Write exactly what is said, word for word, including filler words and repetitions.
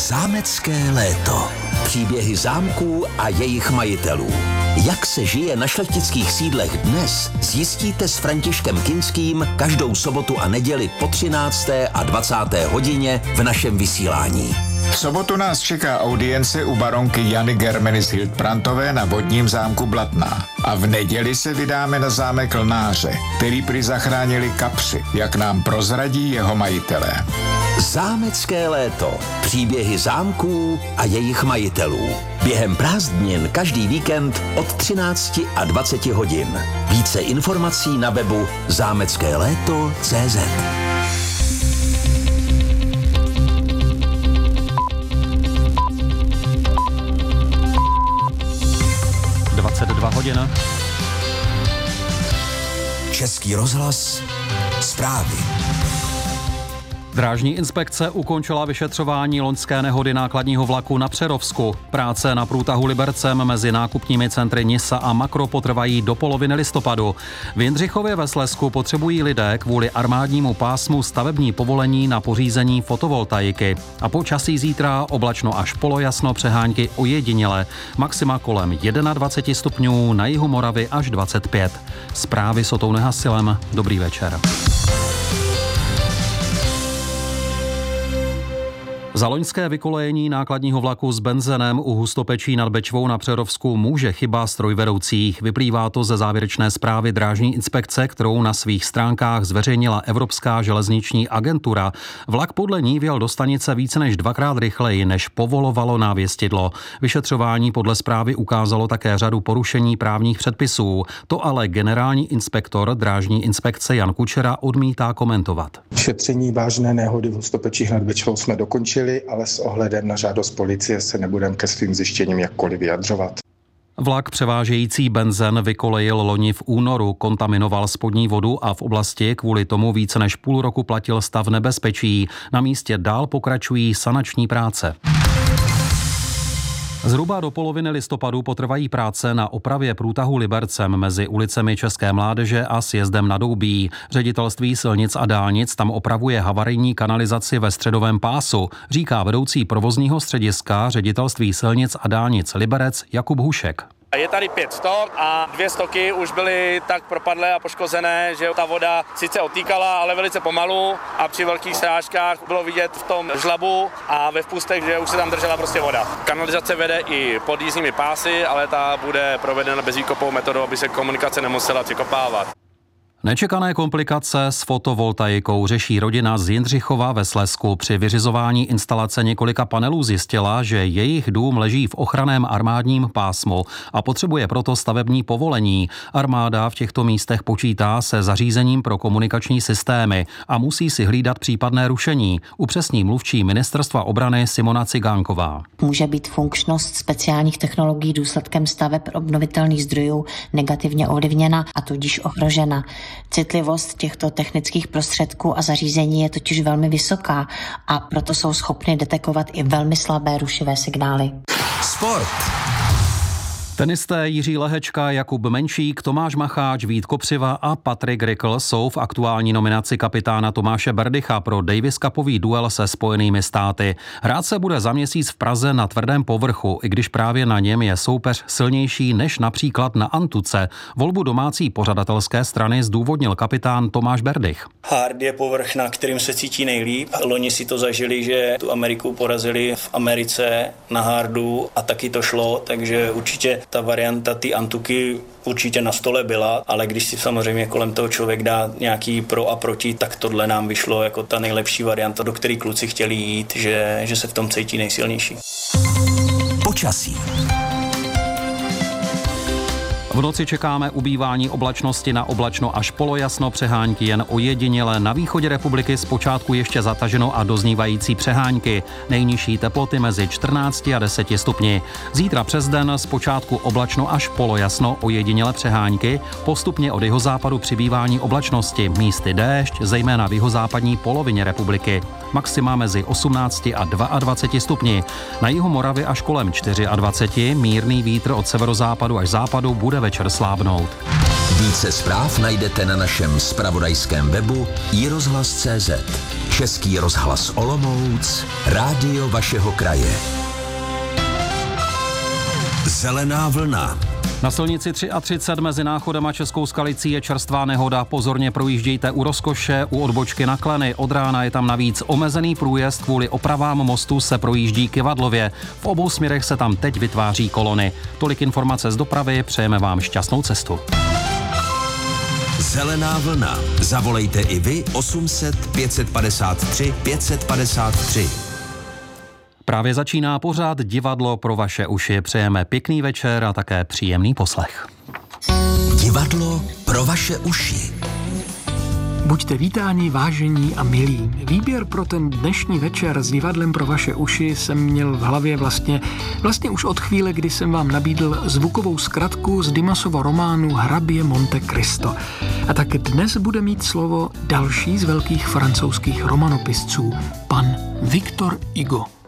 Zámecké léto. Příběhy zámků a jejich majitelů. Jak se žije na šlechtických sídlech dnes, zjistíte s Františkem Kinským každou sobotu a neděli po třinácté a dvacáté hodině v našem vysílání. V sobotu nás čeká audience u baronky Jany Germenis Hildbrandtové na vodním zámku Blatná. A v neděli se vydáme na zámek Lnáře, který prý zachránili kapři, jak nám prozradí jeho majitelé. Zámecké léto. Příběhy zámků a jejich majitelů. Během prázdnin každý víkend od třinácti a dvaceti hodin. Více informací na webu zámecké léto tečka cé zet. dvacet dva hodin. Český rozhlas. Zprávy. Drážní inspekce ukončila vyšetřování loňské nehody nákladního vlaku na Přerovsku. Práce na průtahu Libercem mezi nákupními centry Nisa a Makro potrvají do poloviny listopadu. V Jindřichově ve Slezsku potřebují lidé kvůli armádnímu pásmu stavební povolení na pořízení fotovoltaiky. A počasí zítra oblačno až polojasno, přehánky ojediněle. Maxima kolem dvacet jedna stupňů, na jihu Moravy až dvacet pět. Zprávy s Otou Nehasilem. Dobrý večer. Za loňské vykolejení nákladního vlaku s benzénem u Hustopečí nad Bečvou na Přerovsku může chyba strojvedoucích. Vyplývá to ze závěrečné zprávy Drážní inspekce, kterou na svých stránkách zveřejnila Evropská železniční agentura. Vlak podle ní vjel do stanice více než dvakrát rychleji, než povolovalo návěstidlo. Vyšetřování podle zprávy ukázalo také řadu porušení právních předpisů. To ale generální inspektor Drážní inspekce Jan Kučera odmítá komentovat. Šetření vážné nehody v Hustopečích nad Bečvou jsme dokončili, ale s ohledem na žádost policie se nebudeme ke svým zjištěním jakkoliv vyjadřovat. Vlak převážející benzén vykolejil loni v únoru, kontaminoval spodní vodu a v oblasti kvůli tomu více než půl roku platil stav nebezpečí. Na místě dál pokračují sanační práce. Zhruba do poloviny listopadu potrvají práce na opravě průtahu Libercem mezi ulicemi České Mládeže a sjezdem na Doubí. Ředitelství silnic a dálnic tam opravuje havarijní kanalizaci ve středovém pásu, říká vedoucí provozního střediska Ředitelství silnic a dálnic Liberec Jakub Hušek. Je tady pět stok a dvě stoky už byly tak propadlé a poškozené, že ta voda sice odtýkala, ale velice pomalu a při velkých srážkách bylo vidět v tom žlabu a ve vpustech, že už se tam držela prostě voda. Kanalizace vede i pod jízdními pásy, ale ta bude provedena bezvýkopovou metodou, aby se komunikace nemusela překopávat. Nečekané komplikace s fotovoltaikou řeší rodina z Jindřichova ve Slezsku. Při vyřizování instalace několika panelů zjistila, že jejich dům leží v ochranném armádním pásmu a potřebuje proto stavební povolení. Armáda v těchto místech počítá se zařízením pro komunikační systémy a musí si hlídat případné rušení, upřesní mluvčí Ministerstva obrany Simona Cigánková. Může být funkčnost speciálních technologií důsledkem staveb obnovitelných zdrojů negativně ovlivněna a tudíž ohrožena. Citlivost těchto technických prostředků a zařízení je totiž velmi vysoká a proto jsou schopny detekovat i velmi slabé rušivé signály. Sport. Tenisté Jiří Lehečka, Jakub Menšík, Tomáš Macháč, Vít Kopřiva a Patrik Rikl jsou v aktuální nominaci kapitána Tomáše Berdycha pro Davis Cupový duel se Spojenými státy. Hrát se bude za měsíc v Praze na tvrdém povrchu, i když právě na něm je soupeř silnější než například na antuce. Volbu domácí pořadatelské strany zdůvodnil kapitán Tomáš Berdych. Hard je povrch, na kterým se cítí nejlíp. Loni si to zažili, že tu Ameriku porazili v Americe na hardu a taky to šlo, takže určitě ta varianta ty antuky určitě na stole byla, ale když si samozřejmě kolem toho člověk dá nějaký pro a proti, tak tohle nám vyšlo jako ta nejlepší varianta, do které kluci chtěli jít, že, že se v tom cítí nejsilnější. Počasí. V noci čekáme ubývání oblačnosti na oblačno až polojasno, přehánky jen ojediněle. Na východě republiky zpočátku ještě zataženo a doznívající přehánky. Nejnižší teploty mezi čtrnácti a deseti stupni. Zítra přes den zpočátku oblačno až polojasno, ojediněle přehánky. Postupně od jihozápadu přibývání oblačnosti. Místy déšť, zejména v jihozápadní polovině republiky. Maxima mezi osmnácti a dvaceti dvěma stupni. Na jihu Moravy až kolem dvaceti čtyři, mírný vítr od severozápadu až západu bude ve večer slábnout. Více zpráv najdete na našem zpravodajském webu i rozhlas tečka cé zet. Český rozhlas Olomouc, rádio vašeho kraje. Zelená vlna. Na silnici třicet tři mezi Náchodem a Českou Skalicí je čerstvá nehoda. Pozorně projíždějte u Rozkoše, u odbočky na Kleny. Od rána je tam navíc omezený průjezd, kvůli opravám mostu se projíždí Kyvadlově. V obou směrech se tam teď vytváří kolony. Tolik informace z dopravy, přejeme vám šťastnou cestu. Zelená vlna. Zavolejte i vy osm set pět set padesát tři pět set padesát tři. Právě začíná pořád Divadlo pro vaše uši. Přejeme pěkný večer a také příjemný poslech. Divadlo pro vaše uši. Buďte vítáni, vážení a milí. Výběr pro ten dnešní večer s Divadlem pro vaše uši jsem měl v hlavě vlastně, vlastně už od chvíle, kdy jsem vám nabídl zvukovou zkratku z Dimasova románu Hrabě Monte Cristo. A tak dnes bude mít slovo další z velkých francouzských romanopisců, pan Victor Hugo.